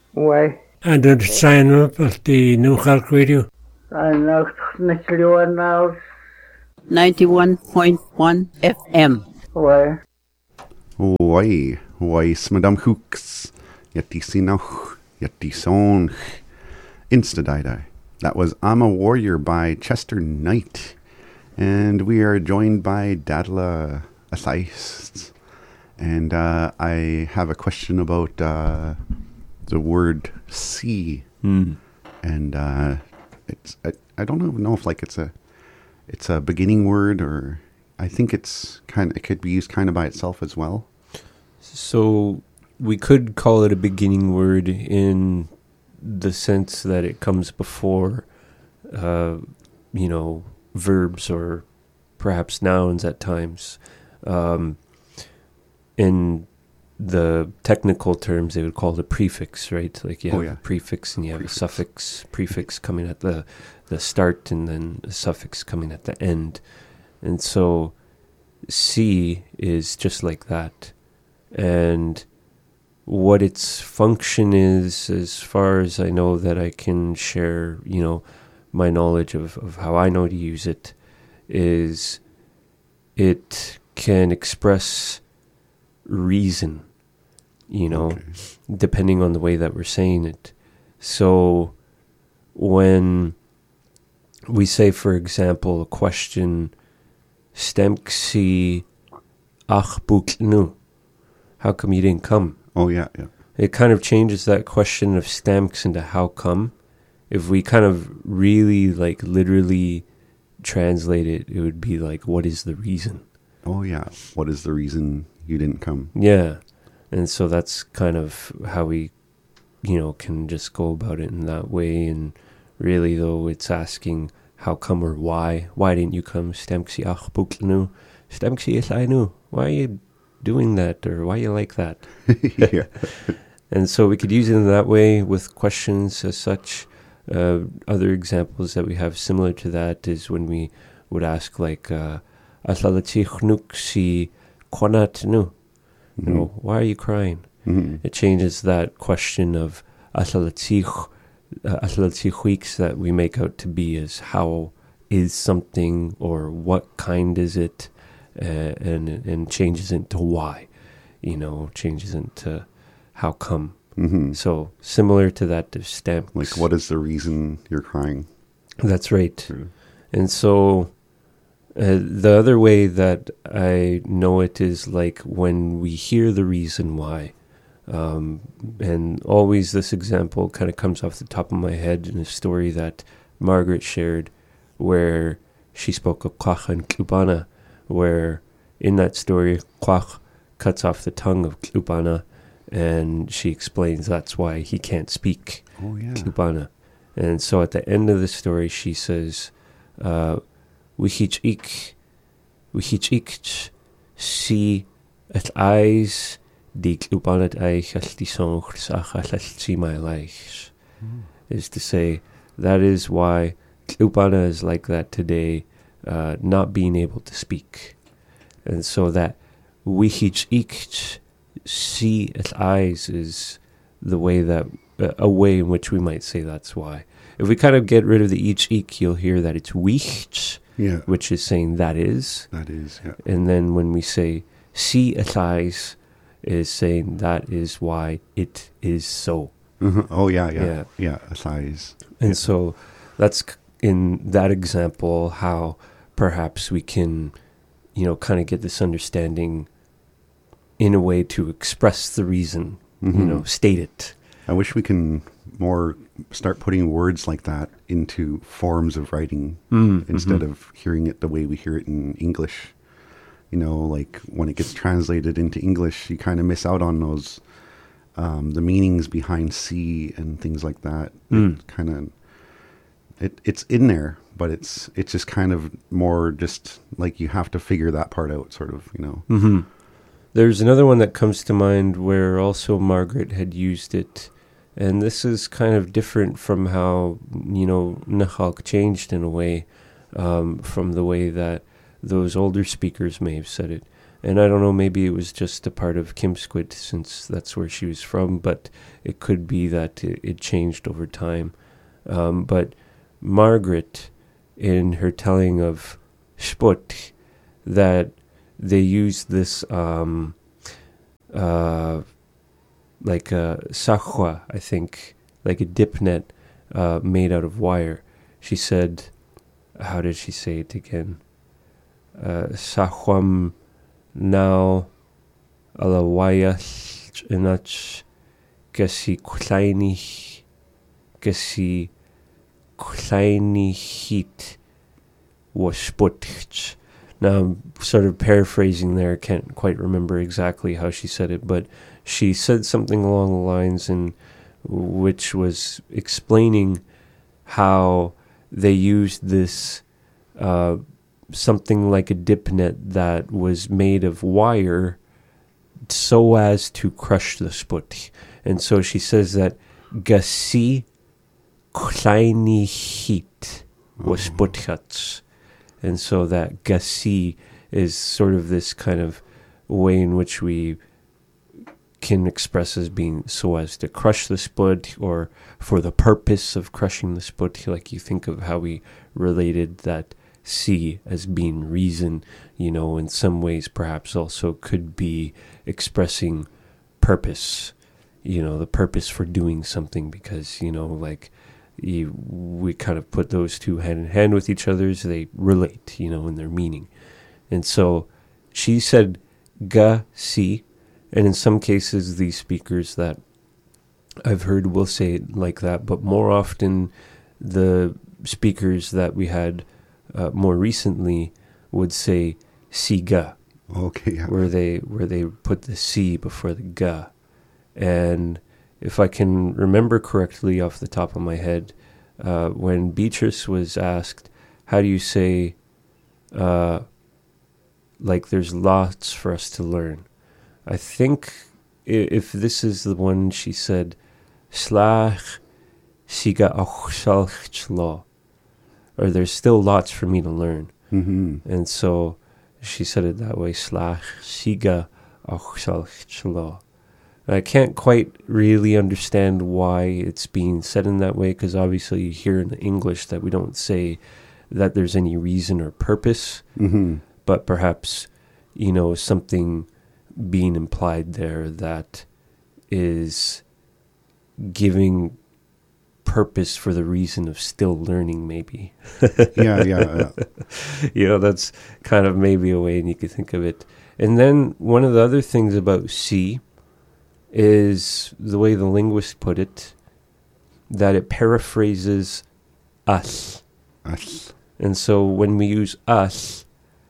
Why? And the sign up of the New Hulk Radio. I'm not necessarily now. 91.1 FM. Why? Why, Madame Hooks, Yeti noch, Yeti song, Instadidai. That was I'm a Warrior by Chester Knight. And we are joined by Dadla Atheist. And I have a question about the word see. And it's I don't even know if like it's a beginning word, or I think it could be used kind of by itself as well. So we could call it a beginning word in the sense that it comes before, verbs or perhaps nouns at times. In the technical terms, they would call it a prefix, right? Like you have a prefix and you have a suffix, prefix coming at the start and then a suffix coming at the end. And so see is just like that. And what its function is, as far as I know that I can share, my knowledge of how I know to use it, is it can express reason, depending on the way that we're saying it. So when we say, for example, a question, Stemksi ach nu, how come you didn't come? Oh, yeah. It kind of changes that question of Stemks into how come. If we kind of really, like, literally translate it, it would be like, what is the reason? Oh, yeah. What is the reason you didn't come? Yeah. And so that's kind of how we, can just go about it in that way. And really, though, it's asking how come or why. Why didn't you come? Stemksi ach nu. Stemksi is I knew. Why are you doing that, or why you like that? Yeah. And so we could use it in that way with questions as such. Other examples that we have similar to that is when we would ask like Aslalatich nuk si kwanat nu. Why are you crying? It changes that question of Aslalatich weeks that we make out to be as how is something, or what kind is it, and changes it to why, changes it to how come. So similar to that of stamps. Like, what is the reason you're crying? That's right. True. And so the other way that I know it is like when we hear the reason why. And always this example kind of comes off the top of my head in a story that Margaret shared, where she spoke of Kwach and Klubana, where in that story, Kwach cuts off the tongue of Klubana, and she explains that's why he can't speak Klubana. And so at the end of the story, she says, Wihich ik si at eyes die Klubana eich as die songs as see my lives. Is to say, that is why Klubana is like that today, not being able to speak. And so that Wihich ik see at eyes is the way that a way in which we might say that's why. If we kind of get rid of the ich, you'll hear that it's wich, which is saying that is. That is, yeah. And then when we say see at eyes, is saying that is why it is so. Oh, yeah. At eyes. And so that's in that example how perhaps we can, kind of get this understanding in a way to express the reason, state it. I wish we can more start putting words like that into forms of writing instead of hearing it the way we hear it in English. Like when it gets translated into English, you kind of miss out on those, the meanings behind see and things like that. It's in there, but it's just kind of more just like you have to figure that part out, sort of, There's another one that comes to mind where also Margaret had used it, and this is kind of different from how, Nachalk changed in a way, from the way that those older speakers may have said it. And I don't know, maybe it was just a part of Kimsquit since that's where she was from, but it could be that it changed over time. But Margaret, in her telling of Spot, that they used this like a sahwa, I think, like a dip net made out of wire. She said, how did she say it again? Sahwam now alawaya inach gesi kleini heat was sputch. Now I'm sort of paraphrasing there, can't quite remember exactly how she said it, but she said something along the lines in which was explaining how they used this something like a dip net that was made of wire so as to crush the sput. And so she says that gasi kleini heat was sputchats. And so that gasi is sort of this kind of way in which we can express as being so as to crush the spud or for the purpose of crushing the spud. Like you think of how we related that si as being reason, in some ways perhaps also could be expressing purpose, the purpose for doing something, because, we kind of put those two hand in hand with each other, so they relate, in their meaning. And so she said ga si, and in some cases these speakers that I've heard will say it like that, but more often the speakers that we had more recently would say si ga. Okay, yeah. where they put the si before the ga. And if I can remember correctly off the top of my head, when Beatrice was asked, how do you say, like there's lots for us to learn? I think if this is the one, she said, Slach siga ochsalchlo, or there's still lots for me to learn. Mm-hmm. And so she said it that way, Slach siga ochsalchlo. I can't quite really understand why it's being said in that way, because obviously you hear in the English that we don't say that there's any reason or purpose, but perhaps, something being implied there that is giving purpose for the reason of still learning, maybe. Yeah. That's kind of maybe a way you could think of it. And then one of the other things about si is the way the linguist put it, that it paraphrases us. Us. And so when we use us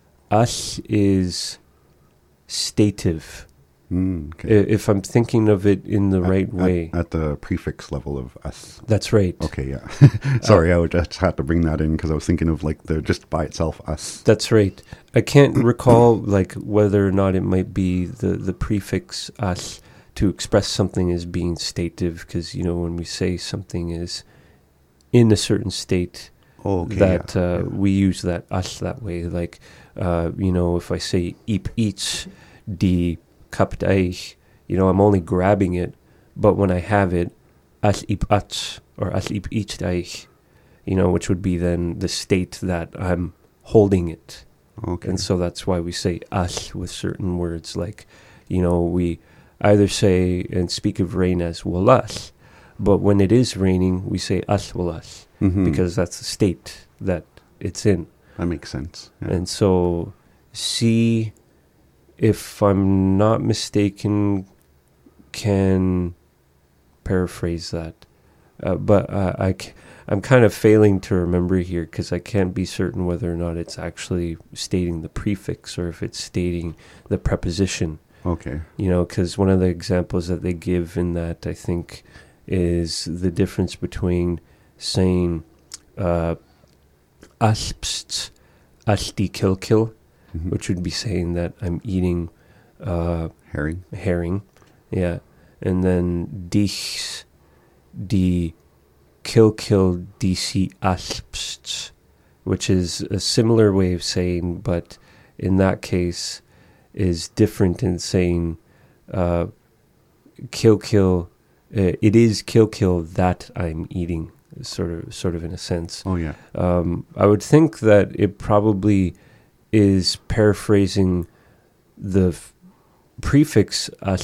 is stative. Okay. If I'm thinking of it in the right way. At the prefix level of us. That's right. Okay, yeah. Sorry, I just had to bring that in because I was thinking of like the just by itself us. That's right. I can't recall like whether or not it might be the prefix us to express something as being stative, because, when we say something is in a certain state, we use that us that way. Like, if I say eep eats die kapt eich, I'm only grabbing it, but when I have it, as eep ats or as eep eats eich, which would be then the state that I'm holding it. Okay. And so that's why we say us with certain words, like, we either say and speak of rain as walas, but when it is raining, we say as walas, because that's the state that it's in. That makes sense. Yeah. And so, si, if I'm not mistaken, can paraphrase that. But I'm kind of failing to remember here, because I can't be certain whether or not it's actually stating the prefix or if it's stating the preposition. Okay. Because one of the examples that they give in that, I think, is the difference between saying aspst asti kilkil, which would be saying that I'm eating herring, yeah, and then dich die kilkil dc aspst, which is a similar way of saying, but in that case is different in saying kill. It is kill that I'm eating, sort of in a sense. Oh, yeah. I would think that it probably is paraphrasing the prefix